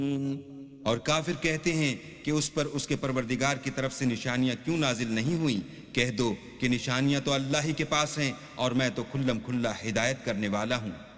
और काफिर कहते हैं कि उस पर उसके परवरदिगार की तरफ से निशानियां क्यों नाजिल नहीं हुई। कह दो कि निशानियां तो अल्लाह ही के पास हैं और मैं तो खुल्लम खुल्ला हिदायत करने वाला हूँ।